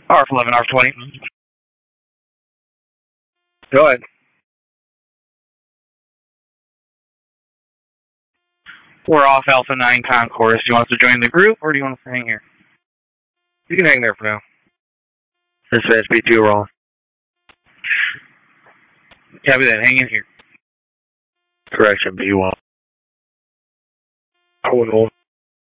RF11, RF20. Go ahead. We're off Alpha 9 Concourse. Do you want us to join the group, or do you want us to hang here? You can hang there for now. Dispatch B2 roll. Copy that. Hang in here. Correction, B1. I wouldn't hold.